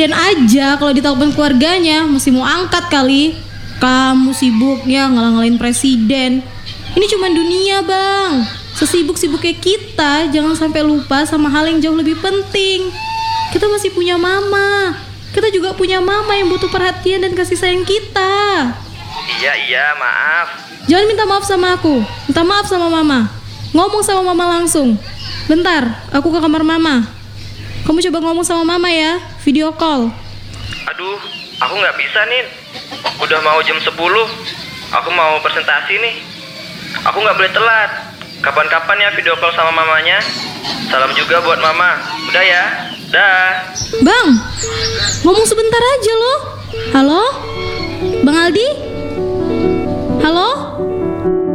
presiden aja kalau ditelepon keluarganya mesti mau angkat kali. Kamu sibuknya ngalah-ngalahin presiden. Ini cuma dunia, Bang. Sesibuk-sibuknya kita, jangan sampai lupa sama hal yang jauh lebih penting. Kita masih punya mama. Kita juga punya mama yang butuh perhatian dan kasih sayang kita. Iya, maaf. Jangan minta maaf sama aku. Minta maaf sama mama. Ngomong sama mama langsung. Bentar, aku ke kamar mama. Kamu coba ngomong sama mama ya, video call. Aduh, aku nggak bisa nih. Udah mau jam 10. Aku mau presentasi nih. Aku nggak boleh telat. Kapan-kapan ya video call sama mamanya. Salam juga buat mama. Udah ya. Dah. Bang, ngomong sebentar aja loh. Halo? Bang Aldi? Halo?